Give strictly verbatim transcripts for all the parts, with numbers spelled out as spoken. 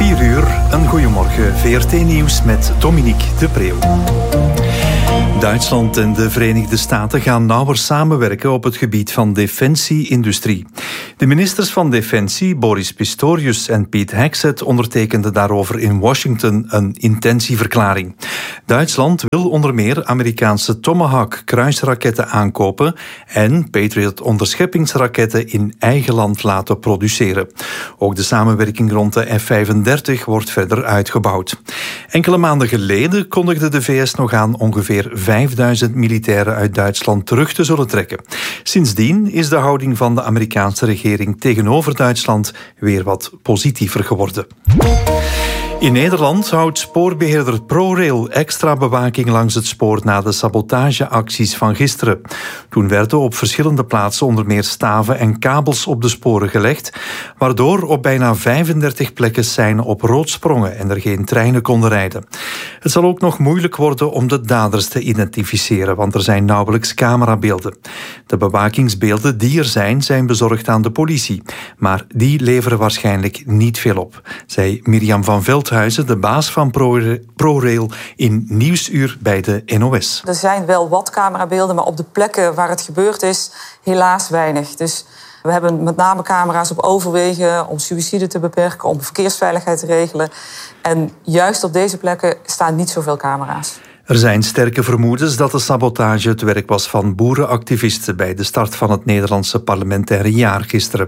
vier uur, een goeiemorgen. V R T-nieuws met Dominique de Preeuw. Duitsland en de Verenigde Staten gaan nauwer samenwerken op het gebied van defensie-industrie. De ministers van Defensie, Boris Pistorius en Pete Hegseth, ondertekenden daarover in Washington een intentieverklaring. Duitsland wil onder meer Amerikaanse Tomahawk-kruisraketten aankopen en Patriot-onderscheppingsraketten in eigen land laten produceren. Ook de samenwerking rond de F vijfendertig wordt verder uitgebouwd. Enkele maanden geleden kondigde de V S nog aan ongeveer vijfduizend militairen uit Duitsland terug te zullen trekken. Sindsdien is de houding van de Amerikaanse regering tegenover Duitsland weer wat positiever geworden. In Nederland houdt spoorbeheerder ProRail extra bewaking langs het spoor na de sabotageacties van gisteren. Toen werden op verschillende plaatsen onder meer staven en kabels op de sporen gelegd, waardoor op bijna vijfendertig plekken seinen op rood sprongen en er geen treinen konden rijden. Het zal ook nog moeilijk worden om de daders te identificeren, want er zijn nauwelijks camerabeelden. De bewakingsbeelden die er zijn, zijn bezorgd aan de politie, maar die leveren waarschijnlijk niet veel op, zei Mirjam van Veldhuizen, de baas van ProRail, in Nieuwsuur bij de N O S. Er zijn wel wat camerabeelden, maar op de plekken waar het gebeurd is, helaas weinig. Dus we hebben met name camera's op overwegen om suïcide te beperken, om verkeersveiligheid te regelen. En juist op deze plekken staan niet zoveel camera's. Er zijn sterke vermoedens dat de sabotage het werk was van boerenactivisten bij de start van het Nederlandse parlementaire jaar gisteren.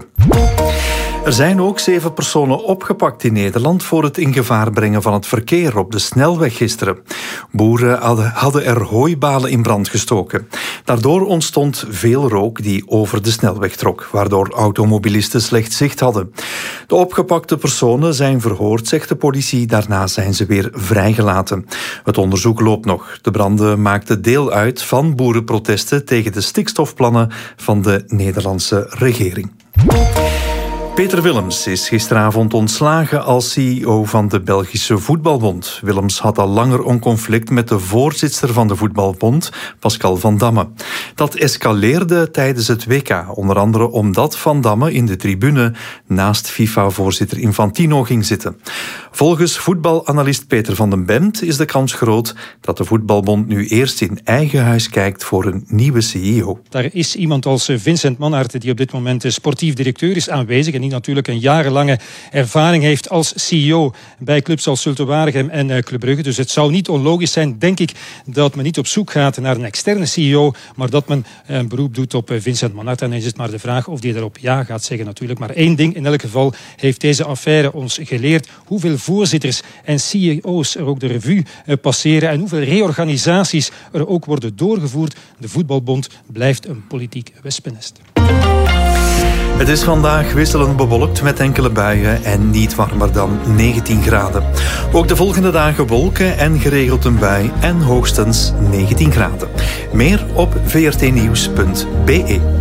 Er zijn ook zeven personen opgepakt in Nederland voor het in gevaar brengen van het verkeer op de snelweg gisteren. Boeren hadden, hadden er hooibalen in brand gestoken. Daardoor ontstond veel rook die over de snelweg trok, waardoor automobilisten slecht zicht hadden. De opgepakte personen zijn verhoord, zegt de politie. Daarna zijn ze weer vrijgelaten. Het onderzoek loopt nog. De branden maakten deel uit van boerenprotesten tegen de stikstofplannen van de Nederlandse regering. Peter Willems is gisteravond ontslagen als C E O van de Belgische Voetbalbond. Willems had al langer een conflict met de voorzitter van de Voetbalbond, Pascal Van Damme. Dat escaleerde tijdens het W K, onder andere omdat Van Damme in de tribune naast FIFA-voorzitter Infantino ging zitten. Volgens voetbalanalist Peter van den Bemt is de kans groot dat de Voetbalbond nu eerst in eigen huis kijkt voor een nieuwe C E O. Daar is iemand als Vincent Manhart, die op dit moment sportief directeur is, aanwezig en die natuurlijk een jarenlange ervaring heeft als C E O bij clubs als Zulte Waregem en Club Brugge. Dus het zou niet onlogisch zijn, denk ik, dat men niet op zoek gaat naar een externe C E O, maar dat men een beroep doet op Vincent Manhart. En dan is het maar de vraag of die daarop ja gaat zeggen natuurlijk. Maar één ding in elk geval heeft deze affaire ons geleerd: hoeveel voorzitters en C E O's er ook de revue passeren en hoeveel reorganisaties er ook worden doorgevoerd. De Voetbalbond blijft een politiek wespennest. Het is vandaag wisselend bewolkt met enkele buien en niet warmer dan negentien graden. Ook de volgende dagen wolken en geregeld een bui en hoogstens negentien graden. Meer op v r t nieuws punt b e.